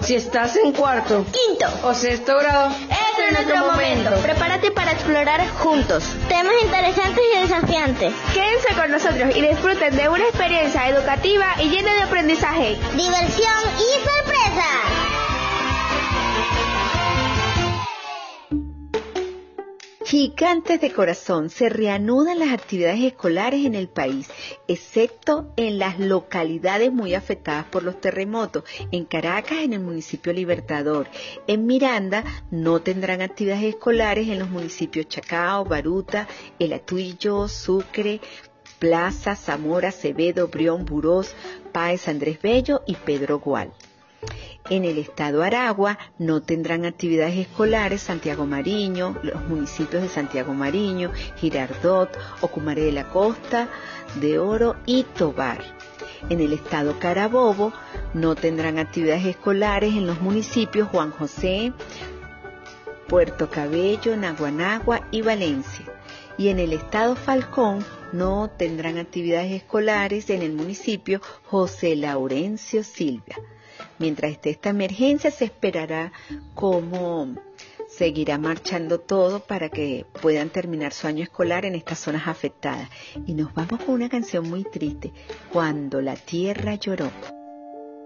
Si estás en cuarto, quinto o sexto grado, este es nuestro momento. Prepárate para explorar juntos temas interesantes y desafiantes. Quédense con nosotros y disfruten de una experiencia educativa y llena de aprendizaje, diversión y sorpresa. Gigantes de corazón, se reanudan las actividades escolares en el país, excepto en las localidades muy afectadas por los terremotos. En Caracas, en el municipio Libertador. En Miranda, no tendrán actividades escolares en los municipios Chacao, Baruta, El Atuillo, Sucre, Plaza, Zamora, Acevedo, Brión, Burós, Páez, Andrés Bello y Pedro Gual. En el estado Aragua no tendrán actividades escolares Santiago Mariño, los municipios de Santiago Mariño, Girardot, Ocumare de la Costa, de Oro y Tovar. En el estado Carabobo no tendrán actividades escolares en los municipios Juan José, Puerto Cabello, Naguanagua y Valencia. Y en el estado Falcón no tendrán actividades escolares en el municipio José Laurencio Silva. Mientras esté esta emergencia, se esperará cómo seguirá marchando todo para que puedan terminar su año escolar en estas zonas afectadas. Y nos vamos con una canción muy triste, Cuando la Tierra Lloró.